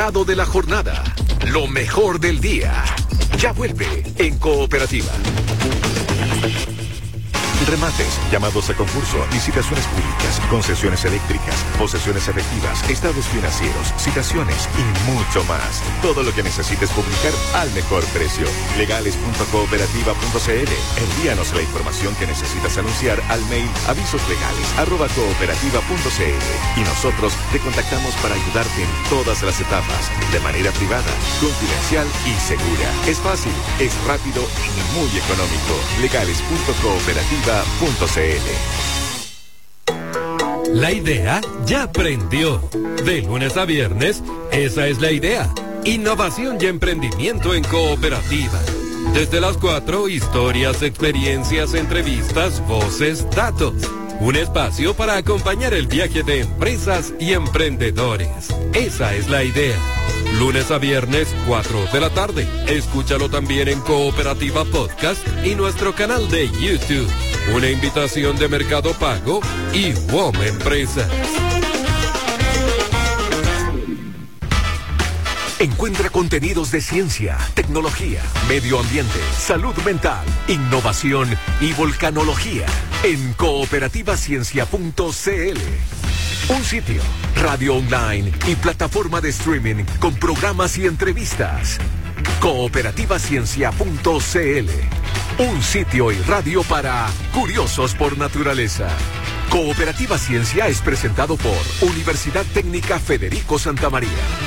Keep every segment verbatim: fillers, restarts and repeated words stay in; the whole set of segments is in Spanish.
de la jornada, lo mejor del día. Ya vuelve en Cooperativa. Remates, llamados a concurso, licitaciones públicas, concesiones eléctricas, posesiones efectivas, estados financieros, citaciones y mucho más. Todo lo que necesites publicar al mejor precio. legales punto cooperativa punto c l. Envíanos la información que necesitas anunciar al mail avisoslegales arroba cooperativa punto c l y nosotros te contactamos para ayudarte en todas las etapas, de manera privada, confidencial y segura. Es fácil, es rápido y muy económico. legales punto cooperativa punto c l. La idea ya prendió. De lunes a viernes, esa es la idea. Innovación y emprendimiento en Cooperativa. Desde las cuatro, historias, experiencias, entrevistas, voces, datos. Un espacio para acompañar el viaje de empresas y emprendedores. Esa es la idea. Lunes a viernes, cuatro de la tarde. Escúchalo también en Cooperativa Podcast y nuestro canal de YouTube. Una invitación de Mercado Pago y W O M Empresas. Encuentra contenidos de ciencia, tecnología, medio ambiente, salud mental, innovación y volcanología en cooperativa ciencia punto c l. Un sitio, radio online y plataforma de streaming con programas y entrevistas. cooperativa ciencia punto c l. Un sitio y radio para curiosos por naturaleza. Cooperativa Ciencia es presentado por Universidad Técnica Federico Santa María.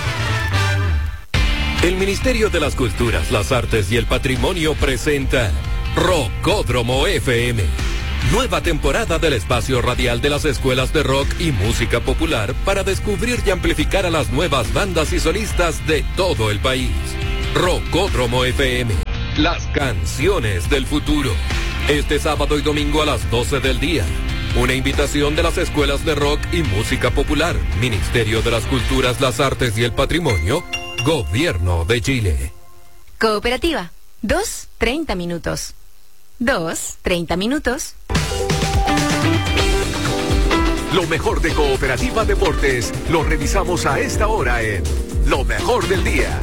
El Ministerio de las Culturas, las Artes y el Patrimonio presenta Rockódromo F M. Nueva temporada del espacio radial de las escuelas de rock y música popular para descubrir y amplificar a las nuevas bandas y solistas de todo el país. Rockódromo F M. Las canciones del futuro. Este sábado y domingo a las doce del día. Una invitación de las escuelas de rock y música popular. Ministerio de las Culturas, las Artes y el Patrimonio. Gobierno de Chile. Cooperativa. Dos, treinta minutos. Dos, treinta minutos. Lo mejor de Cooperativa Deportes lo revisamos a esta hora en Lo Mejor del Día.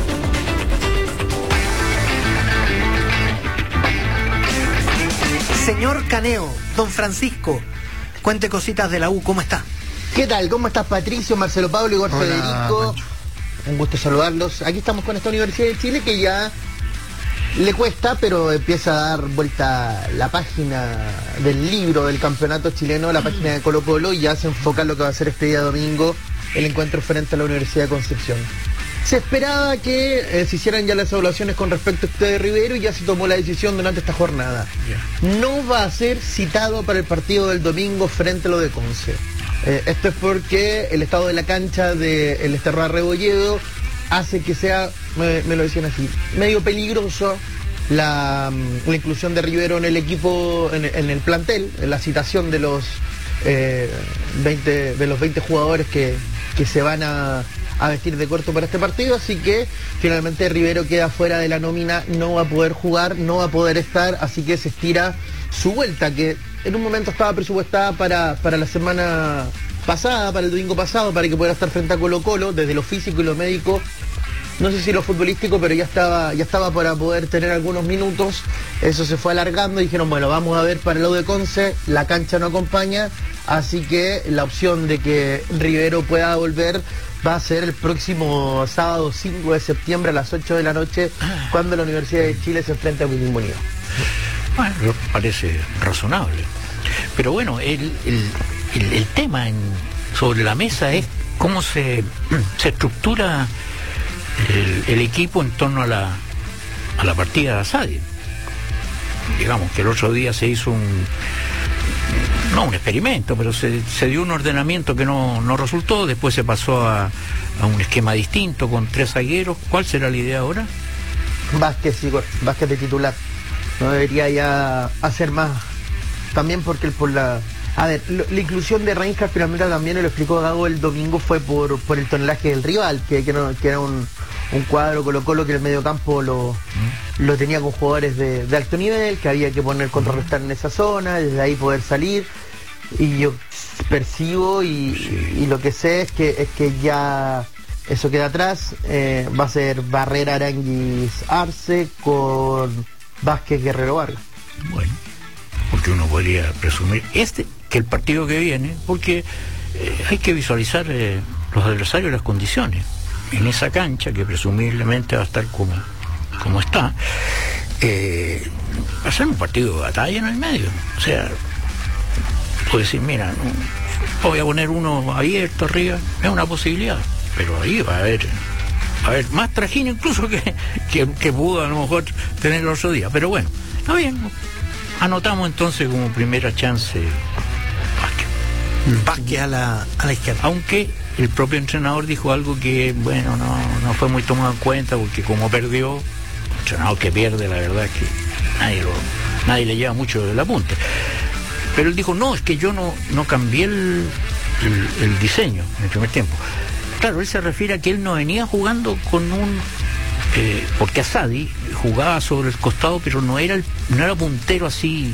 Señor Caneo, don Francisco, cuente cositas de la U, ¿cómo está? ¿Qué tal? ¿Cómo estás, Patricio, Marcelo Pablo, Igor Hola, Federico? Pancho. Un gusto saludarlos. Aquí estamos con esta Universidad de Chile que ya le cuesta, pero empieza a dar vuelta la página del libro del campeonato chileno, la página de Colo Colo, y ya se enfoca en lo que va a ser este día domingo, el encuentro frente a la Universidad de Concepción. Se esperaba que eh, se hicieran ya las evaluaciones con respecto a usted de Rivero y ya se tomó la decisión durante esta jornada. Yeah. No va a ser citado para el partido del domingo frente a lo de Conce. Eh, esto es porque el estado de la cancha de el Esterroa Rebolledo hace que sea, me, me lo decían así, medio peligroso la, la inclusión de Rivero en el equipo, en, en el plantel, en la citación de los eh, veinte de los veinte jugadores que, que se van a a vestir de corto para este partido, así que finalmente Rivero queda fuera de la nómina, no va a poder jugar, no va a poder estar, así que se estira su vuelta, que en un momento estaba presupuestada para, para la semana pasada, para el domingo pasado, para que pueda estar frente a Colo Colo, desde lo físico y lo médico, no sé si lo futbolístico, pero ya estaba, ya estaba para poder tener algunos minutos, eso se fue alargando, y dijeron, bueno, vamos a ver para el lado de Conce, la cancha no acompaña, así que la opción de que Rivero pueda volver va a ser el próximo sábado cinco de septiembre a las ocho de la noche, cuando la Universidad de Chile se enfrenta a Coquimbo Unido. Bueno, parece razonable. Pero bueno, el, el, el, el tema en, sobre la mesa es cómo se, se estructura el, el equipo en torno a la, a la partida de Asadi. Digamos que el otro día se hizo un... no un experimento, pero se, se dio un ordenamiento que no, no resultó, después se pasó a, a un esquema distinto con tres zagueros. ¿Cuál será la idea ahora? Vázquez, Igor, Vázquez de titular. No debería ya hacer más, también porque por la... A ver, lo, la inclusión de Reinhardt finalmente también, lo explicó Gago el domingo, fue por, por el tonelaje del rival, que, que, no, que era un, un cuadro Colo Colo que el mediocampo lo, mm. lo tenía con jugadores de, de alto nivel, que había que poner contrarrestar en esa zona, desde ahí poder salir, y yo percibo y, sí. y lo que sé es que es que ya eso queda atrás. Eh, va a ser Barrera, Aranguis, Arce con Vázquez, Guerrero, Vargas. Bueno, porque uno podría presumir este que el partido que viene, porque eh, hay que visualizar eh, los adversarios y las condiciones. En esa cancha, que presumiblemente va a estar como, como está, eh, va a ser un partido de batalla en el medio. O sea, puedo decir, mira, no, voy a poner uno abierto arriba, es una posibilidad, pero ahí va a haber, va a haber más trajín incluso que, que, que pudo a lo mejor tener el otro día. Pero bueno, está bien, anotamos entonces como primera chance Vázquez. Vázquez a la, a la izquierda. Aunque el propio entrenador dijo algo que, bueno, no, no fue muy tomado en cuenta, porque como perdió, el entrenador que pierde, la verdad es que nadie, lo, nadie le lleva mucho del apunte. Pero él dijo, no, es que yo no, no cambié el, el, el diseño en el primer tiempo. Claro, él se refiere a que él no venía jugando con un... Eh, porque Asadi jugaba sobre el costado, pero no era, el, no era puntero así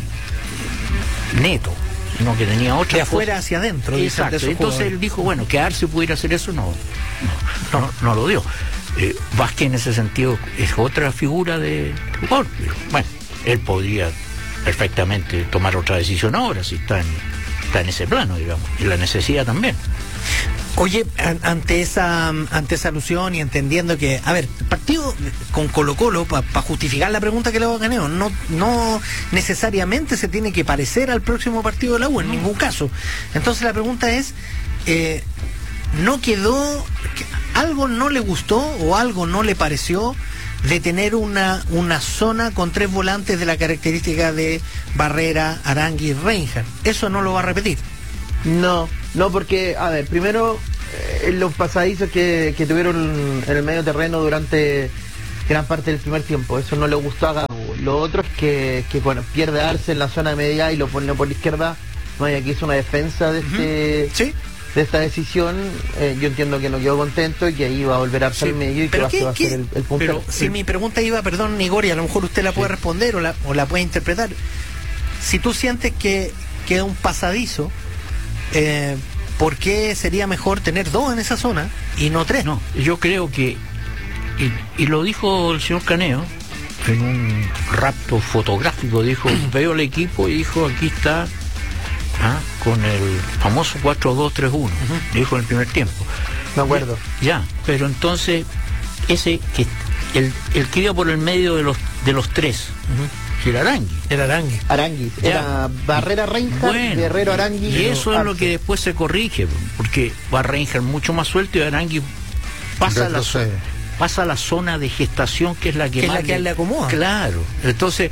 neto, sino que tenía otra de afuera cosa hacia adentro. Exacto. Entonces jugadores. Él dijo, bueno, que Arce pudiera hacer eso, no, no, no, no lo dio. Eh, Vázquez en ese sentido es otra figura de jugador, pero bueno, él podría perfectamente tomar otra decisión ahora, si está en, está en ese plano, digamos, y la necesidad también. Oye, ante esa ante esa alusión y entendiendo que, a ver, el partido con Colo-Colo, para pa justificar la pregunta que le hago a Caneo, no, no necesariamente se tiene que parecer al próximo partido de la U, en ningún caso. Entonces la pregunta es, eh, ¿no quedó, algo no le gustó o algo no le pareció de tener una, una zona con tres volantes de la característica de Barrera, Arangui y Reinhardt? ¿Eso no lo va a repetir? No, no, porque, a ver, primero, eh, los pasadizos que, que tuvieron en el medio terreno durante gran parte del primer tiempo, eso no le gustó a Gago. Lo otro es que, que bueno, pierde a Arce en la zona media y lo pone por la izquierda. Vaya, que hizo una defensa de este... ¿Sí? de esta decisión. Eh, yo entiendo que no quedó contento y que ahí va a volver a Arce sí, al medio y que va, qué, va a ser el, el puntero. Pero si sí. Mi pregunta iba, perdón, Nigori, a lo mejor usted la puede sí. responder o la, o la puede interpretar. Si tú sientes que queda un pasadizo, eh, ¿por qué sería mejor tener dos en esa zona y no tres? No, yo creo que, y, y lo dijo el señor Caneo en un rapto fotográfico, dijo, veo el equipo y dijo, aquí está, ¿ah? con el famoso cuatro dos tres uno, uh-huh. dijo en el primer tiempo. Me acuerdo. Ya, pero entonces, ese que el, el que iba por el medio de los de los tres, uh-huh. era Arangui. Era Arangui. Arangui. Era Barrera, Reinhardt, bueno, Guerrero, Arangui. Y eso es Arce. Lo que después se corrige, porque va Reinhardt mucho más suelto y Arangui pasa la, pasa la zona de gestación, que es la que, que, más es la que le, le acomoda. Claro. Entonces,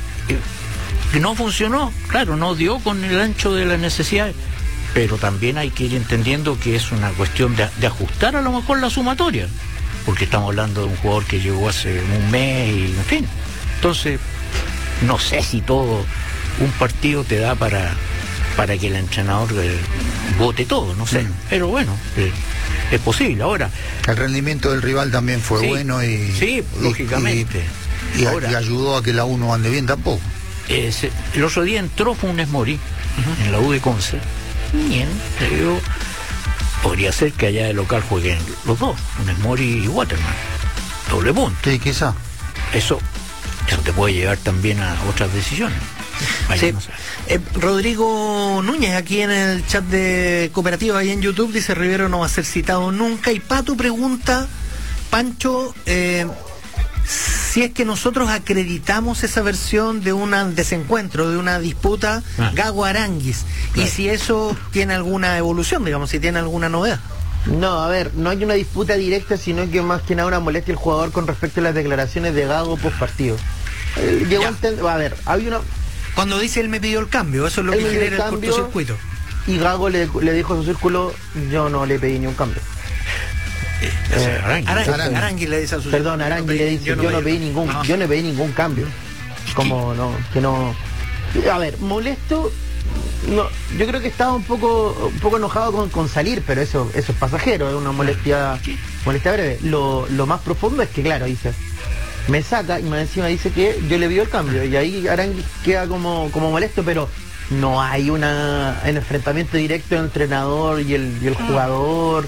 eh, no funcionó, claro, no dio con el ancho de las necesidades, pero también hay que ir entendiendo que es una cuestión de, de ajustar a lo mejor la sumatoria, porque estamos hablando de un jugador que llegó hace un mes y en fin. Entonces, no sé si todo un partido te da para para que el entrenador eh, vote todo, no sé, mm. pero bueno, eh, es posible. Ahora, el rendimiento del rival también fue sí, bueno y sí, y, lógicamente y, y, Ahora, y ayudó a que la U no ande bien tampoco. Eh, se, el otro día entró Funes Mori uh-huh. en la U de Conce, bien, pero podría ser que allá de local jueguen los dos, Funes Mori y Waterman, doble punto. Sí, quizá. Eso, eso te puede llevar también a otras decisiones. Sí. Eh, Rodrigo Núñez, aquí en el chat de Cooperativa y en YouTube, dice: Rivero no va a ser citado nunca. Y Pato pregunta, Pancho, eh, si es que nosotros acreditamos esa versión de un desencuentro, de una disputa ah. Gago-Aranguis, claro. y si eso tiene alguna evolución, digamos, si tiene alguna novedad. No, a ver, no hay una disputa directa, sino que más que nada una molestia al jugador con respecto a las declaraciones de Gago post partido. Eh, llegó a, entender, a ver, había una... Cuando dice él me pidió el cambio, eso es lo él que genera el, el cortocircuito. Y Gago le, le dijo a su círculo, yo no le pedí ni un cambio. Eh, eh, Arangui, Arangui, Arangui. Arangui le dice a su Perdón, Arangui no le dice, yo no, yo no pedí ningún, no. yo no pedí ningún cambio. Como no, que no. A ver, molesto. No, yo creo que estaba un poco, un poco enojado con, con salir, pero eso, eso es pasajero, es una molestia, molestia breve. Lo, lo más profundo es que, claro, dice, me saca y más encima dice que yo le pido el cambio y ahí Arangui queda como, como molesto, pero no hay una un enfrentamiento directo entre el entrenador y el, y el jugador.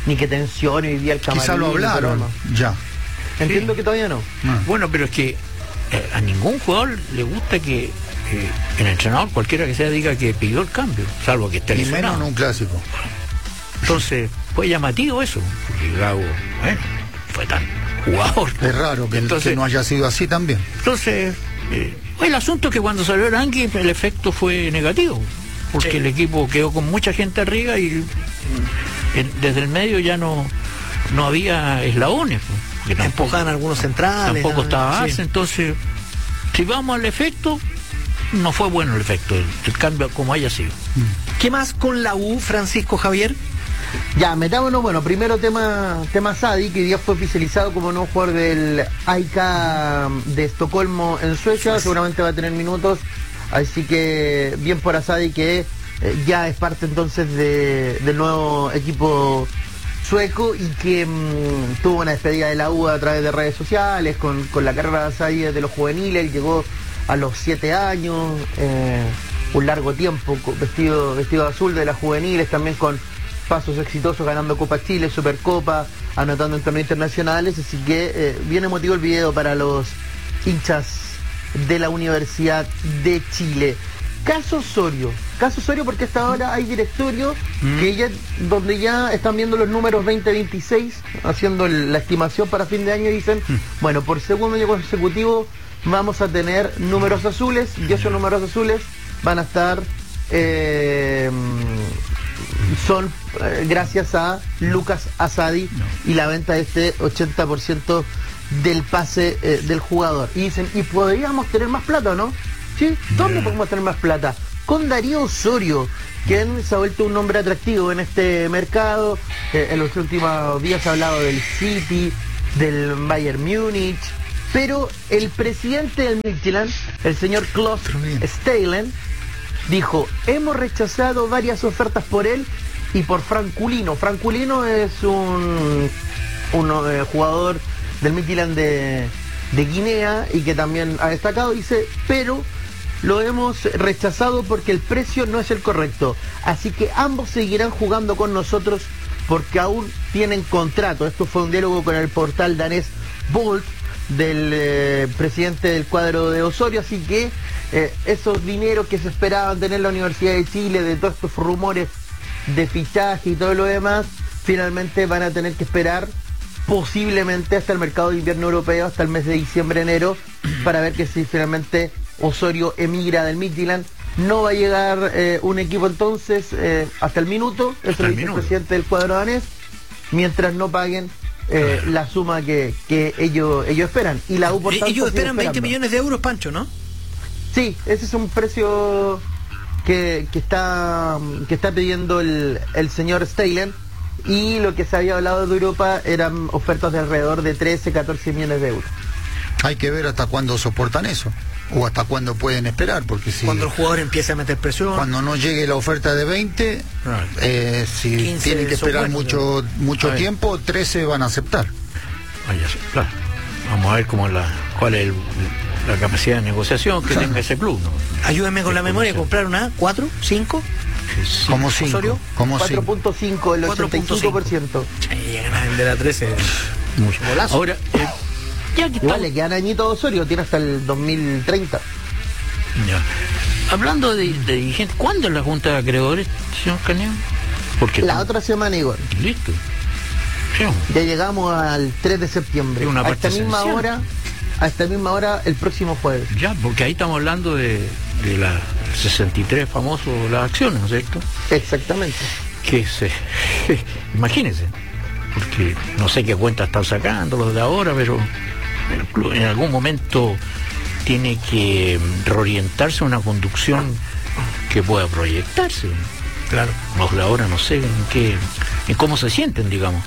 ni que tensione hoy día el camarín. Quizá lo hablaron, no. ya. Entiendo Sí. que todavía no. Ah. Bueno, pero es que eh, a ningún jugador le gusta que eh, el entrenador, cualquiera que sea, diga que pidió el cambio, salvo que esté Y menos lesionado. en un clásico. Entonces, fue llamativo eso, porque Gago, bueno, fue tan jugador. Es raro que, Entonces- que no haya sido así también. Entonces, eh, el asunto es que cuando salió Arangui, el efecto fue negativo, porque Sí. el equipo quedó con mucha gente arriba y mm, en- desde el medio ya no, no había eslabones. pues, porque tampoco, Empujaban algunos centrales. tampoco ¿no? estaba Sí. Arce, entonces, si vamos al efecto, no fue bueno el efecto, el, el cambio como haya sido. ¿Qué más con la U, Francisco Javier? Ya, metámonos, bueno, primero tema tema Sadi, que hoy día fue oficializado como nuevo jugador del A I K de Estocolmo en Suecia, seguramente va a tener minutos, así que bien por Asadi que eh, ya es parte entonces de, del nuevo equipo sueco y que mm, tuvo una despedida de la U a través de redes sociales, con, con la carrera de Asadi desde los juveniles, él llegó a los siete años, eh, un largo tiempo co- vestido, vestido de azul de las juveniles, también con pasos exitosos ganando Copa Chile, Supercopa, anotando en torneos internacionales, así que eh, bien emotivo el video para los hinchas de la Universidad de Chile. Caso Osorio, caso Osorio porque hasta ahora hay directorio que ya, donde ya están viendo los números veinte veintiséis, haciendo el- la estimación para fin de año y dicen, bueno, por segundo año consecutivo vamos a tener números azules y esos números azules van a estar... eh, son eh, gracias a Lucas Asadi y la venta de este ochenta por ciento del pase eh, del jugador. Y dicen, ¿y podríamos tener más plata o no? ¿Sí? ¿Dónde podemos tener más plata? Con Darío Osorio, quien se ha vuelto un nombre atractivo en este mercado. Eh, en los últimos días se ha hablado del City, del Bayern Múnich, pero el presidente del Midtjylland, el señor Klaus Steilen, dijo, hemos rechazado varias ofertas por él y por Franculino. Franculino es un, un eh, jugador del Midtjylland de, de Guinea y que también ha destacado, dice, pero lo hemos rechazado porque el precio no es el correcto. Así que ambos seguirán jugando con nosotros porque aún tienen contrato. Esto fue un diálogo con el portal danés Bolt del eh, presidente del cuadro de Osorio, así que eh, esos dineros que se esperaban tener la Universidad de Chile, de todos estos rumores de fichaje y todo lo demás, finalmente van a tener que esperar posiblemente hasta el mercado de invierno europeo, hasta el mes de diciembre, enero, para ver que si finalmente Osorio emigra del Midtjylland. No va a llegar eh, un equipo entonces eh, hasta el minuto, eso lo dice el presidente del cuadro danés, mientras no paguen eh, claro. la suma que, que ellos ellos esperan. Y la U, por tanto, ellos esperan veinte esperando. millones de euros, Pancho, ¿no? Sí, ese es un precio que, que está que está pidiendo el, el señor Steilen, y lo que se había hablado de Europa eran ofertas de alrededor de trece, catorce millones de euros. Hay que ver hasta cuándo soportan eso, o hasta cuándo pueden esperar, porque si... Cuando el jugador empiece a meter presión... Cuando no llegue la oferta de veinte, eh, si tienen que esperar buenos, mucho mucho a tiempo, trece van a aceptar. Vaya, claro. Vamos a ver cómo la, cuál es el, la capacidad de negociación que tenga ese club, ¿no? Ayúdeme con la memoria, ¿comprar una? ¿Cuatro? ¿Cinco? Sí. Como cinco. Como cuatro punto cinco, el ochenta y cinco por ciento. Sí, llegan a vender a trece. Mucho. Golazo. Ahora, eh, ya que igual le quedan añitos a Osorio, tiene hasta el dos mil treinta. Ya. Hablando de, de dirigentes, ¿cuándo es la Junta de Acreedores, señor Caneo? Porque la otra semana, Igor. Listo. Sí. Ya llegamos al tres de septiembre. Una a esta misma esencial. hora, a esta misma hora el próximo jueves. Ya, porque ahí estamos hablando de, de la sesenta y tres famoso, las acciones, ¿no es cierto? Exactamente. Que se imagínense, porque no sé qué cuentas están sacando los de ahora, pero el club en algún momento tiene que reorientarse a una conducción que pueda proyectarse. Claro. Los de ahora no sé en qué, en cómo se sienten, digamos.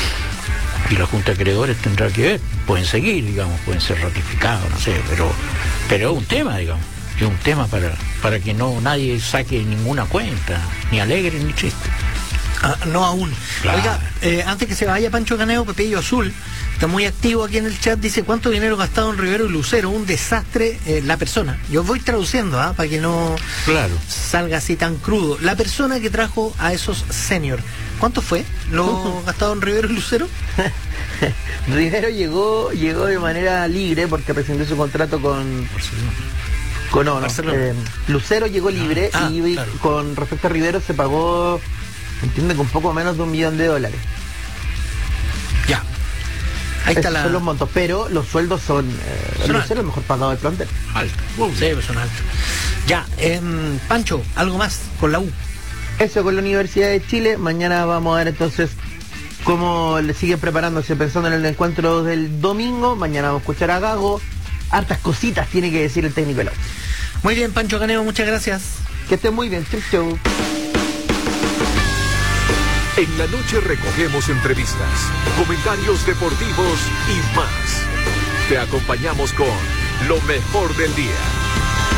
Y la Junta de Acreedores tendrá que ver, pueden seguir, digamos, pueden ser ratificados, no sé, pero pero es un tema, digamos, es un tema para, para que no nadie saque ninguna cuenta, ni alegre ni triste. Ah, no aún. Claro. Oiga, eh, antes que se vaya Pancho Caneo, Pepillo Azul está muy activo aquí en el chat, dice cuánto dinero gastado en Rivero y Lucero, un desastre eh, la persona. Yo voy traduciendo, ¿ah? Para que no claro. salga así tan crudo. La persona que trajo a esos senior, ¿cuánto fue lo uh-huh. gastado en Rivero y Lucero? Rivero llegó llegó de manera libre porque rescindió su contrato con con no, no, eh, Lucero llegó libre ah, y claro. con respecto a Rivero se pagó, entiende, con poco menos de un millón de dólares. Ya. Ahí Esos está la... son los montos, pero los sueldos son, eh, son Lucero el mejor pagado del plantel. Alto. Wow. Sí, pues son altos. Ya, eh, Pancho, algo más con la U. Eso con la Universidad de Chile. Mañana vamos a ver entonces cómo le siguen preparándose, pensando en el encuentro del domingo. Mañana vamos a escuchar a Gago. Hartas cositas tiene que decir el técnico del auto. Muy bien, Pancho Caneo, muchas gracias. Que estén muy bien. Chau, chau. En la noche recogemos entrevistas, comentarios deportivos y más. Te acompañamos con lo mejor del día.